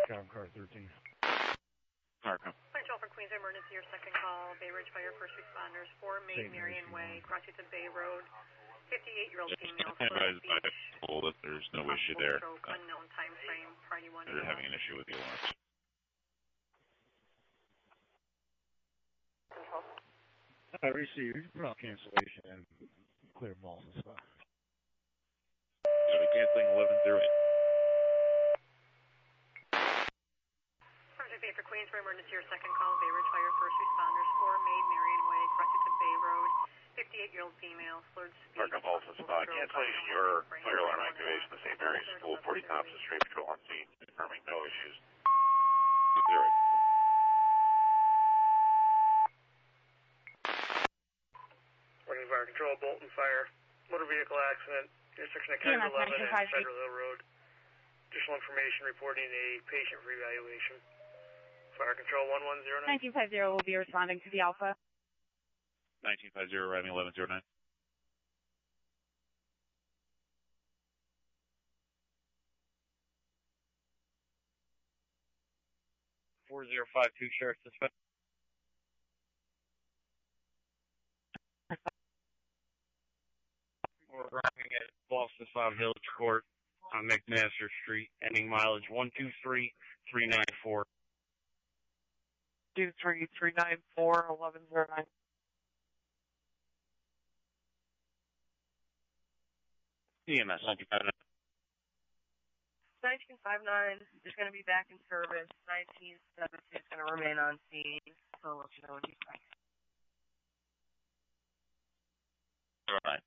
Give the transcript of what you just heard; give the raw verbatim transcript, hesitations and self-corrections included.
Cop car thirteen. Markham. Control for Queens Emergency, your second call. Bay Ridge Fire First Responders, four Maid Marian Way, crossing to Bay Road. fifty-eight-year-old female, Florida Beach. That there's no issue there. Stroke, Uh, unknown time frame, party one. they're having an issue with the alarms. Control. I received. Put on cancellation and clear balls and stuff. You'll be canceling eleven oh eight. Bay for Queens for emergency, your second call. Bay Ridge Fire First Responders, four Maid Marian Way, crossing to Bay Road. fifty-eight-year-old female, slurred speech. Markham Alpha Spot, cancellation your fire alarm activation. The same area school, forty Thompson Street Patrol on scene, confirming no issues. Zero. Morning Fire Control, Bolton Fire, motor vehicle accident, intersection of Kaiser eleven and Federal Hill Road. Additional information reporting a patient for evaluation. Fire Control one one zero nine. nineteen fifty will be responding to the Alpha. nineteen fifty, arriving eleven oh nine. four zero five two, Sheriff Suspect. We're arriving at Boston Five Village Court on McMaster Street, ending mileage one two three three nine four. two three three nine four, eleven oh nine. E M S nineteen fifty-nine. nineteen fifty-nine is going to be back in service. nineteen seventy is going to remain on scene. So I'll let you know when he's back. All right.